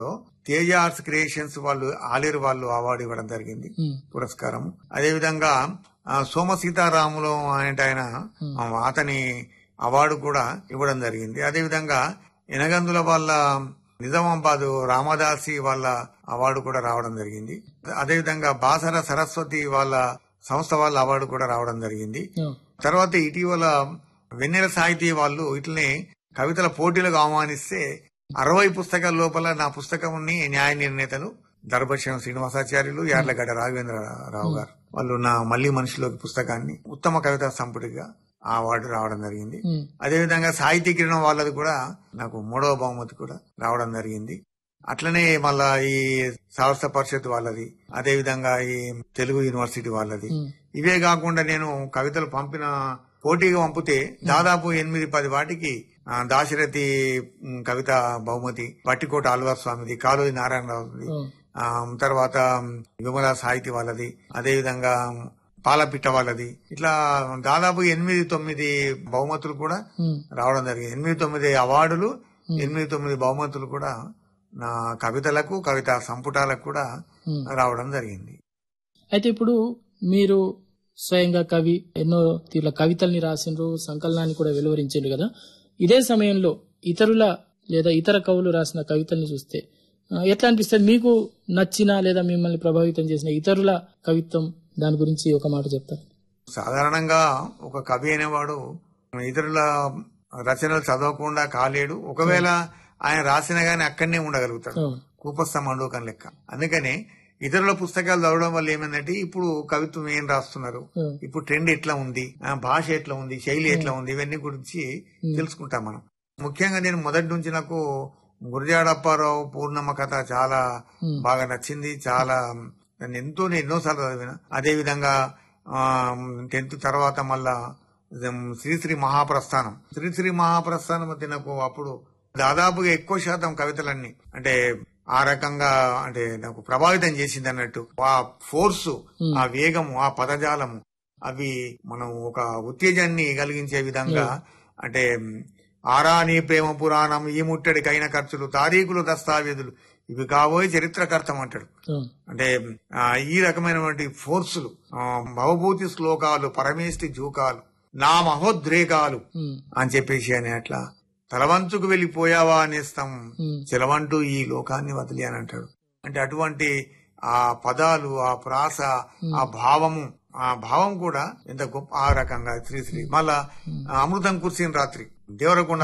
Teja arts creations వాళ్ళు ఆలేరు వాళ్ళు award ఇవ్వడం జరిగింది, పురస్కారం. అదేవిధంగా సోమ సీతారాములు ఆయన అతని అవార్డు కూడా ఇవ్వడం జరిగింది. అదేవిధంగా ఎనగందుల వాళ్ళ నిజామాబాద్ రామదాసి వాళ్ళ అవార్డు కూడా రావడం జరిగింది. అదేవిధంగా బాసర సరస్వతి వాళ్ళ సంస్థ వాళ్ళ అవార్డు కూడా రావడం జరిగింది. తర్వాత ఇటీవల వెన్నెల సాహితీ వాళ్ళు ఇట్లనే కవితల పోటీలకు ఆహ్వానిస్తే 60 పుస్తకాల లోపల నా పుస్తకం న్యాయ నిర్ణేతలు దర్భశం శ్రీనివాసాచార్యులు, యార్లగడ్డ రాఘవేంద్రరావు గారు వాళ్ళు నా మళ్లీ మనిషిలోకి పుస్తకాన్ని ఉత్తమ కవితా సంపుటిగా ఆ అవార్డు రావడం జరిగింది. అదేవిధంగా సాహితీ కిరణం వాళ్ళది కూడా నాకు 3వ బహుమతి కూడా రావడం జరిగింది. అట్లనే మళ్ళా ఈ సాహస పరిషత్ వాళ్ళది, అదేవిధంగా ఈ తెలుగు యూనివర్సిటీ వాళ్ళది. ఇవే కాకుండా నేను కవితలు పోటీగా పంపితే దాదాపు 8-10 వాటికి దాశరథి కవిత బహుమతి, పట్టికోట ఆళ్వార్ స్వామిది, కాళోజీ నారాయణరావుది, తర్వాత విమల సాహితీ వాళ్ళది, అదేవిధంగా పాలపిట్ట వాళ్ళది, ఇట్లా దాదాపు 8-9 బహుమతులు కూడా రావడం జరిగింది. 8-9 అవార్డులు, 8-9 బహుమతులు కూడా నా కవితలకు, కవితా సంపుటాలకు కూడా రావడం జరిగింది. అయితే ఇప్పుడు మీరు స్వయంగా కవి, ఎన్నో తీర్ల కవితల్ని రాసిండ్రు, సంకలనాన్ని కూడా వెలువరించారు కదా. ఇదే సమయంలో ఇతరుల లేదా ఇతర కవులు రాసిన కవితల్ని చూస్తే ఎట్లా అనిపిస్తుంది? మీకు నచ్చిన లేదా మిమ్మల్ని ప్రభావితం చేసిన ఇతరుల కవిత్వం, దాని గురించి ఒక మాట చెప్తారు. సాధారణంగా ఒక కవి అనేవాడు ఇతరుల రచనలు చదవకుండా కాలేడు. ఒకవేళ ఆయన రాసిన గానీ అక్కడనే ఉండగలుగుతాడు, కూపస్థ మండూకం లెక్క. అందుకనే ఇతరుల పుస్తకాలు చదవడం వల్ల ఏమైందంటే ఇప్పుడు కవిత్వం ఏం రాస్తున్నారు, ఇప్పుడు ట్రెండ్ ఎట్లా ఉంది, భాష ఎట్లా ఉంది, శైలి ఎట్లా ఉంది, ఇవన్నీ గురించి తెలుసుకుంటాం మనం. ముఖ్యంగా నేను మొదటి నుంచి నాకు గురజాడ అప్పారావు పూర్ణమ్మ కథ చాలా బాగా నచ్చింది. చాలా ఎన్నోసార్లు చదివిన. అదే విధంగా 10th తర్వాత మళ్ళా శ్రీశ్రీ మహాప్రస్థానం అయితే నాకు అప్పుడు దాదాపుగా ఎక్కువ శాతం కవితలన్నీ అంటే ఆ రకంగా అంటే నాకు ప్రభావితం చేసింది అన్నట్టు. ఆ ఫోర్సు, ఆ వేగము, ఆ పదజాలము, అవి మనం ఒక ఉత్తేజాన్ని కలిగించే విధంగా అంటే ఆరాని ప్రేమ పురాణం, ఈ ముట్టడికైన ఖర్చులు, తారీఖులు, దస్తావేజులు ఇవి కాబోయే చరిత్రకర్తం అంటాడు. అంటే ఈ రకమైనటువంటి ఫోర్సులు, భవభూతి శ్లోకాలు, పరమేష్టి జూకాలు, నా మహోద్రేకాలు అని చెప్పేసి అని అట్లా తలవంచుకు వెళ్ళిపోయావా అనేస్తాం చెలవంటూ ఈ లోకాన్ని వదిలి అని అంటాడు. అంటే అటువంటి ఆ పదాలు, ఆ ప్రాస, ఆ భావం కూడా ఎంత గొప్ప. ఆ రకంగా శ్రీశ్రీ మళ్ళా అమృతం కుర్సీని రాత్రి దేవరకొండ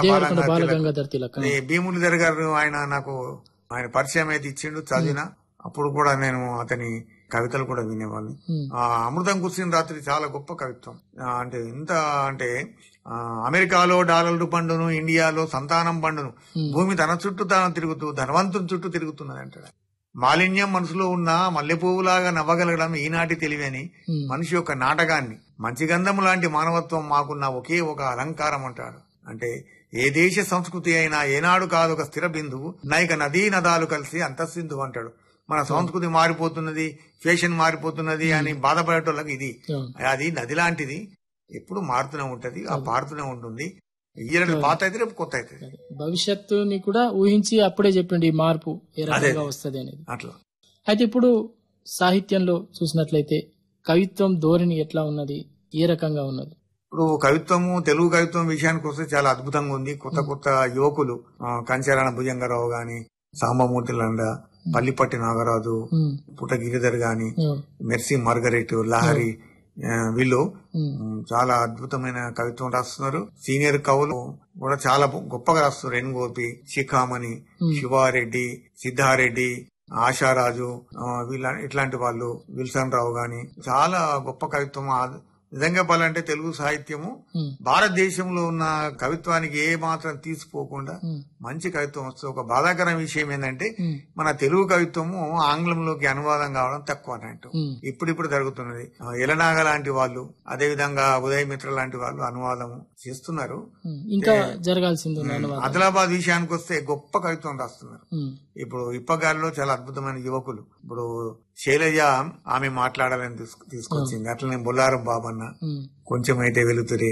భీముని గారు ఆయన పరిచయం అయితే ఇచ్చిండు, చదివిన. అప్పుడు కూడా నేను అతని కవితలు కూడా వినేవాడిని. అమృతం కుర్సీని రాత్రి చాలా గొప్ప కవిత్వం. అంటే ఇంత అంటే అమెరికాలో డాలర్లు పండును, ఇండియాలో సంతానం పండును, భూమి తన చుట్టూ తాను తిరుగుతూ ధనవంతుని చుట్టూ తిరుగుతున్నది అంటాడు. మాలిన్యం మనసులో ఉన్న మల్లెపువ్వులాగా నవ్వగలగడం ఈనాటి తెలివని మనిషి యొక్క నాటకాన్ని, మంచి గంధము లాంటి మానవత్వం మాకున్న ఒకే ఒక అలంకారం అంటాడు. అంటే ఏ దేశ సంస్కృతి అయినా ఏనాడు కాదు ఒక స్థిర బిందువు, నైక నదీ నదాలు కలిసి అంతఃసింధువు అంటాడు. మన సంస్కృతి మారిపోతున్నది, ఫ్యాషన్ మారిపోతున్నది అని బాధపడేటోళ్ళకి ఇది అది నది లాంటిది, ఎప్పుడు మారుతూనే ఉంటది, ఆ పారుతూనే ఉంటుంది. పాత అయితే రేపు కొత్త అవుతుంది. భవిష్యత్తుని కూడా ఊహించి అప్పుడే చెప్పిండి ఈ మార్పు ఏ రకంగా వస్తుంది అనేది. అట్లా అయితే ఇప్పుడు సాహిత్యంలో చూసినట్లయితే కవిత్వం ధోరణి ఎట్లా ఉన్నది, ఏ రకంగా ఉన్నది? ఇప్పుడు కవిత్వము, తెలుగు కవిత్వం విషయానికి వస్తే చాలా అద్భుతంగా ఉంది. కొత్త కొత్త యువకులు కంచారాణ భుజంగరావు గాని, సాంబమూర్తి లండ, పల్లిపట్టి నాగరాజు, పుట్ట గిరిధర్ గాని, మెర్సీ మార్గరెట్, లహరి, వీళ్ళు చాలా అద్భుతమైన కవిత్వం రాస్తున్నారు. సీనియర్ కవులు కూడా చాలా గొప్పగా రాస్తున్నారు. ఎన్ గోపి, శిఖామణి, శివారెడ్డి, సిద్ధారెడ్డి, ఆశారాజు, ఇట్లాంటి వాళ్ళు, విల్సన్ రావు గాని చాలా గొప్ప కవిత్వం. నిజంగా చెప్పాలంటే తెలుగు సాహిత్యము భారతదేశంలో ఉన్న కవిత్వానికి ఏ మాత్రం తీసిపోకుండా మంచి కవిత్వం వస్తుంది. ఒక బాధాకర విషయం ఏంటంటే మన తెలుగు కవిత్వము ఆంగ్లంలోకి అనువాదం కావడం తక్కువ అన్నట్టు ఇప్పుడిప్పుడు జరుగుతున్నది. ఎలనాగ లాంటి వాళ్ళు, అదే విధంగా ఉదయమిత్ర లాంటి వాళ్ళు అనువాదం చేస్తున్నారు. ఇంకా జరగాల్సింది. ఆదిలాబాద్ విషయానికి వస్తే గొప్ప కవిత్వం రాస్తున్నారు. ఇప్పుడు ఇప్పగారిలో చాలా అద్భుతమైన యువకులు. ఇప్పుడు శైలజ ఆమె మాట్లాడాలని తీసుకొచ్చింది. అట్లనే బొల్లారం బాబన్న, కొంచెం అయితే వెలుతురే,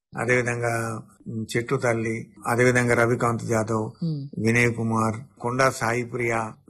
అదేవిధంగా చెట్టు తల్లి, అదేవిధంగా రవికాంత్ జాదవ్, వినయ్ కుమార్, కొండా సాయి ప్రియ,